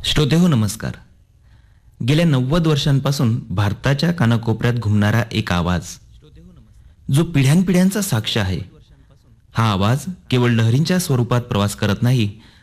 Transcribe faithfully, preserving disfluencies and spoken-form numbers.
श्रोतेहो नमस्कार. गेल्या नव्वद वर्षांपासून भारताच्या कानाकोपऱ्यात घुमणारा एक आवाज, जो पिढ्यानपिढ्यांचा साक्ष आहे. हा आवाज केवळ लहरींच्या स्वरूपात प्रवास करत नाही,